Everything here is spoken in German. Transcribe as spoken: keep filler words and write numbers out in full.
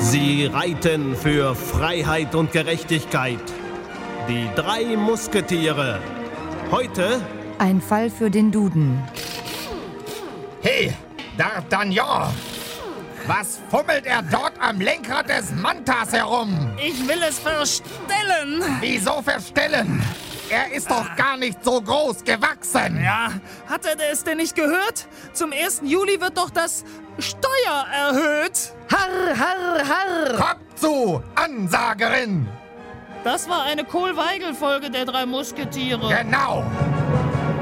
Sie reiten für Freiheit und Gerechtigkeit. Die drei Musketiere. Heute ein Fall für den Duden. Hey, D'Artagnan! Was fummelt er dort am Lenkrad des Mantas herum? Ich will es verstellen. Wieso verstellen? Er ist doch gar nicht so groß gewachsen. Ja, hat er es denn nicht gehört? Zum ersten Juli wird doch das Steuer erhöht. Harr, harr, harr. Kopf zu, Ansagerin! Das war eine Kohl-Weigel-Folge der drei Musketiere. Genau.